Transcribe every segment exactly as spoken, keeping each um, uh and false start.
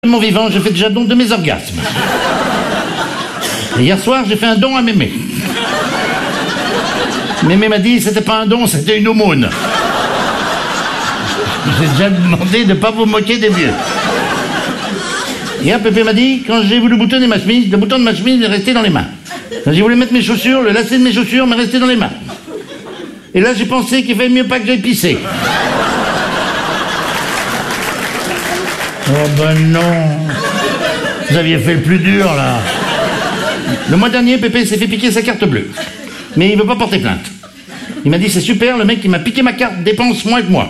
Mon vivant, je fais déjà don de mes orgasmes. Et hier soir, j'ai fait un don à Mémé. Mémé m'a dit, c'était pas un don, c'était une aumône. J'ai déjà demandé de ne pas vous moquer des vieux. Hier, Pépé m'a dit, quand j'ai voulu boutonner ma chemise, le bouton de ma chemise est resté dans les mains. Quand j'ai voulu mettre mes chaussures, le lacet de mes chaussures m'est resté dans les mains. Et là, j'ai pensé qu'il fallait mieux pas que j'aille pisser. Oh ben non. Vous aviez fait le plus dur, là. Le mois dernier, Pépé s'est fait piquer sa carte bleue. Mais il veut pas porter plainte. Il m'a dit, c'est super, le mec qui m'a piqué ma carte dépense moins que moi.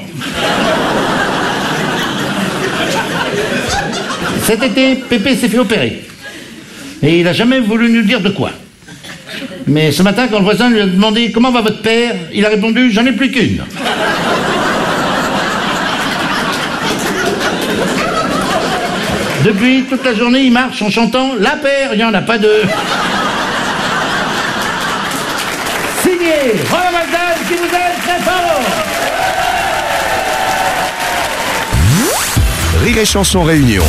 Cet été, Pépé s'est fait opérer. Et il a jamais voulu nous dire de quoi. Mais ce matin, quand le voisin lui a demandé « Comment va votre père ?», il a répondu « J'en ai plus qu'une ». Depuis, toute la journée, il marche en chantant « La paire, il n'y en a pas deux ». Signé Roland Magdal qui vous aide très fort. Rire et Chanson Réunion.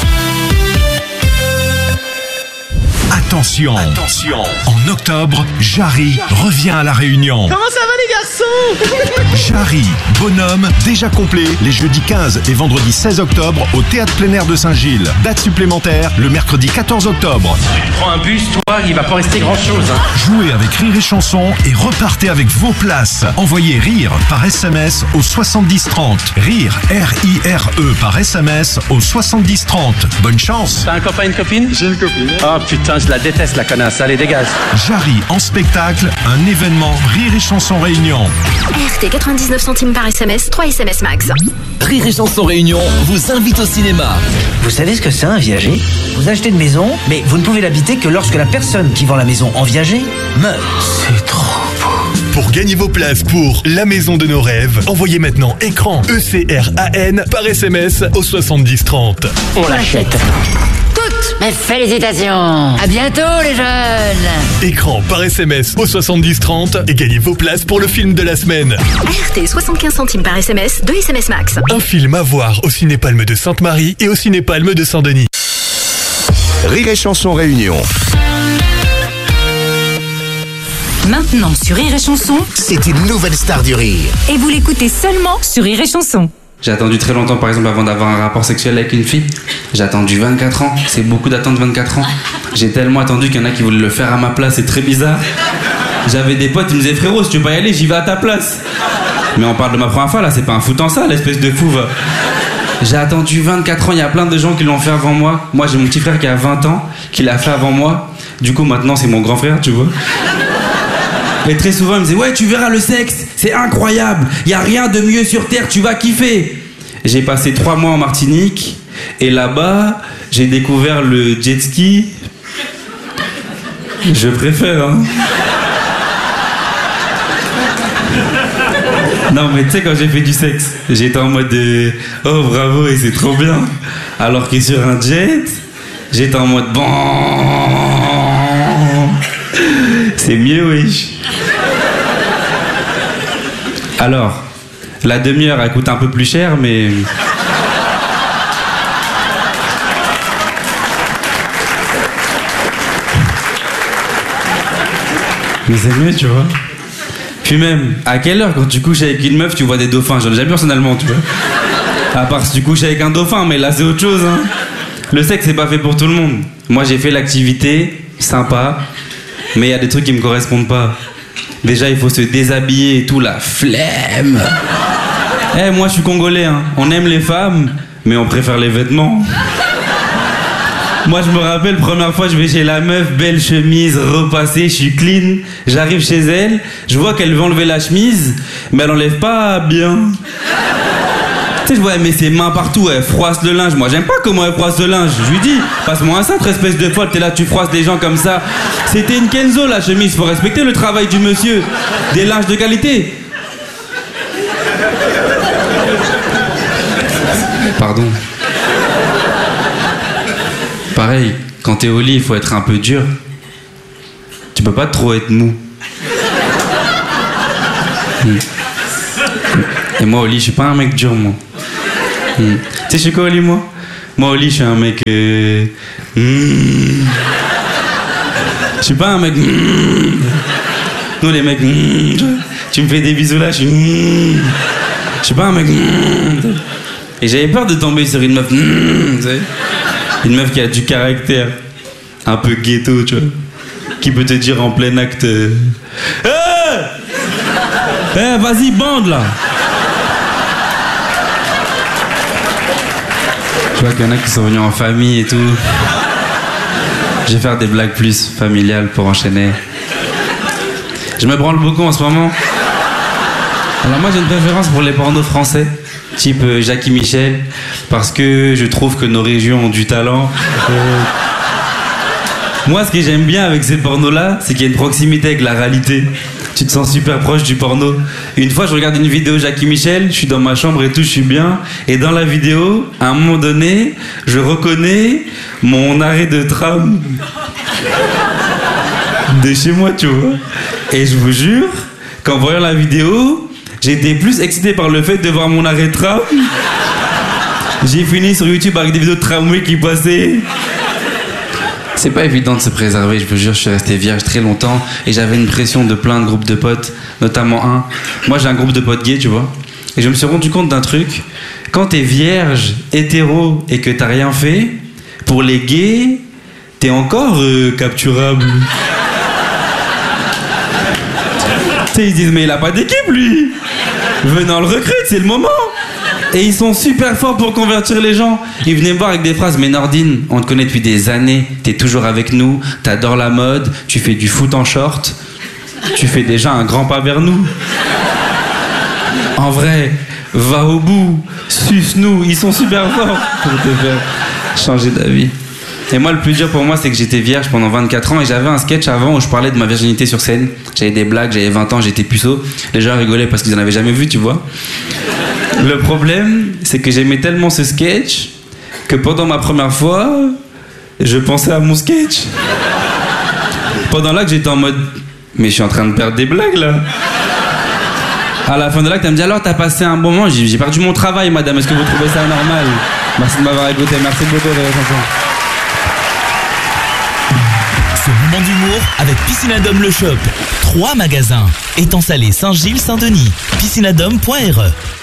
Attention, Attention, en octobre, Jarry revient à La Réunion. Comment ça va les garçons? Jarry, bonhomme, déjà complet, les jeudis quinze et vendredi seize octobre au Théâtre plein air de Saint-Gilles. Date supplémentaire, le mercredi quatorze octobre. Tu prends un bus, toi, il va pas rester grand-chose. Hein. Jouez avec Rire et Chanson et repartez avec vos places. Envoyez RIRE par S M S au soixante-dix trente. RIRE, R I R E par S M S au soixante-dix trente. Bonne chance. T'as un copain, une copine? J'ai une copine. Oh putain, je la déteste la connasse, allez dégage. Jarry en spectacle, un événement Rire et Chanson Réunion. R T quatre-vingt-dix-neuf centimes par S M S, trois S M S max. Rire et Chanson Réunion vous invite au cinéma. Vous savez ce que c'est un viager? Vous achetez une maison, mais vous ne pouvez l'habiter que lorsque la personne qui vend la maison en viager meurt. C'est trop beau. Pour gagner vos places pour La Maison de nos rêves, envoyez maintenant écran E C R A N par S M S au soixante-dix trente. On l'achète. Toutes mes félicitations. À bientôt les jeunes. Écran par S M S au soixante-dix trente et gagnez vos places pour le film de la semaine. R T soixante-quinze centimes par S M S, deux S M S max. Un film à voir au Ciné-Palme de Sainte-Marie et au Ciné-Palme de Saint-Denis. Rire et Chanson Réunion. Maintenant sur Rire et Chanson, C'est une nouvelle star du rire. et vous l'écoutez seulement sur Rire et Chanson. J'ai attendu très longtemps, par exemple, avant d'avoir un rapport sexuel avec une fille. J'ai attendu vingt-quatre ans. C'est beaucoup d'attendre vingt-quatre ans. J'ai tellement attendu qu'il y en a qui voulaient le faire à ma place. C'est très bizarre. J'avais des potes, ils me disaient « Frérot, si tu veux pas y aller, j'y vais à ta place. » Mais on parle de ma première fois, là. C'est pas un foutant ça, l'espèce de fouve. J'ai attendu vingt-quatre ans. Il y a plein de gens qui l'ont fait avant moi. Moi, j'ai mon petit frère qui a vingt ans, qui l'a fait avant moi. Du coup, maintenant, c'est mon grand frère, tu vois. Et très souvent, il me disait « Ouais, tu verras le sexe, c'est incroyable. Il n'y a rien de mieux sur Terre, tu vas kiffer. » J'ai passé trois mois en Martinique. Et là-bas, j'ai découvert le jet ski. Je préfère, hein. Non, mais tu sais, quand j'ai fait du sexe, j'étais en mode de, oh bravo, et c'est trop bien. Alors que sur un jet, j'étais en mode bon. C'est mieux, oui. Alors, la demi-heure, elle coûte un peu plus cher, mais. Mais c'est mieux, tu vois. Puis même, à quelle heure, quand tu couches avec une meuf, tu vois des dauphins? J'en ai jamais personnellement, tu vois. À part si tu couches avec un dauphin, mais là, c'est autre chose, hein. Le sexe, c'est pas fait pour tout le monde. Moi, j'ai fait l'activité, sympa, mais il y a des trucs qui me correspondent pas. Déjà, il faut se déshabiller et tout, la flemme. Eh, hey, moi, je suis congolais, hein. On aime les femmes, mais on préfère les vêtements. Moi, je me rappelle, première fois, je vais chez la meuf, belle chemise, repassée, je suis clean. J'arrive chez elle, je vois qu'elle veut enlever la chemise, mais elle enlève pas bien. Tu sais, je vois, elle met ses mains partout, elle froisse le linge. Moi, j'aime pas comment elle froisse le linge. Je lui dis, passe-moi un cintre, espèce de folle, t'es là, tu froisses les gens comme ça. C'était une Kenzo, la chemise, faut respecter le travail du monsieur. Des linges de qualité. Pardon. Pareil, quand t'es au lit, il faut être un peu dur. Tu peux pas trop être mou. Mmh. Et moi, au lit, je suis pas un mec dur, moi. Mmh. Tu sais, je suis quoi au lit, moi? Moi au lit, je suis un mec. Euh... Mmh. Je suis pas un mec. Mmh. Nous les mecs. Mmh. Tu me fais des bisous là, je suis. Mmh. Je suis pas un mec. Mmh. Et j'avais peur de tomber sur une meuf. Mmh, tu sais, une meuf qui a du caractère, un peu ghetto, tu vois, qui peut te dire en plein acte. Hé, hey hey, vas-y, bande là. Je vois qu'il y en a qui sont venus en famille et tout. Je vais faire des blagues plus familiales pour enchaîner. Je me branle beaucoup en ce moment. Alors moi j'ai une préférence pour les pornos français, type euh, Jackie Michel, parce que je trouve que nos régions ont du talent. Euh... Moi ce que j'aime bien avec ces pornos-là, c'est qu'il y a une proximité avec la réalité. Tu te sens super proche du porno. Une fois je regarde une vidéo Jackie Michel, je suis dans ma chambre et tout, je suis bien. Et dans la vidéo, à un moment donné, je reconnais mon arrêt de tram de chez moi, tu vois. Et je vous jure qu'en voyant la vidéo, j'étais plus excité par le fait de voir mon arrêt de tram. J'ai fini sur YouTube avec des vidéos de tramway qui passaient. C'est pas évident de se préserver, je vous jure, je suis resté vierge très longtemps et j'avais une pression de plein de groupes de potes, notamment un. Moi j'ai un groupe de potes gays, tu vois. Et je me suis rendu compte d'un truc. Quand t'es vierge, hétéro et que t'as rien fait, pour les gays, t'es encore euh, capturable. Tu sais, ils disent, mais il a pas d'équipe lui. Venez on le recrute, c'est le moment. Et ils sont super forts pour convertir les gens. Ils venaient me voir avec des phrases, mais Nordine, on te connaît depuis des années, t'es toujours avec nous, t'adores la mode, tu fais du foot en short, tu fais déjà un grand pas vers nous. En vrai, va au bout, suce-nous, ils sont super forts pour te faire changer d'avis. Et moi, le plus dur pour moi, c'est que j'étais vierge pendant vingt-quatre ans et j'avais un sketch avant où je parlais de ma virginité sur scène. J'avais des blagues, j'avais vingt ans, j'étais puceau. Les gens rigolaient parce qu'ils en avaient jamais vu, tu vois. Le problème, c'est que j'aimais tellement ce sketch que pendant ma première fois, je pensais à mon sketch. Pendant l'acte, j'étais en mode, mais je suis en train de perdre des blagues là. À la fin de l'acte, elle me dit, alors t'as passé un bon moment? J'ai, j'ai perdu mon travail, madame, est-ce que vous trouvez ça normal? Merci de m'avoir écouté, merci beaucoup de la chanson. Ce moment d'humour avec Piscinadome Le Shop. Trois magasins. Étang Salé, Saint-Gilles, Saint-Denis. piscinadome point r e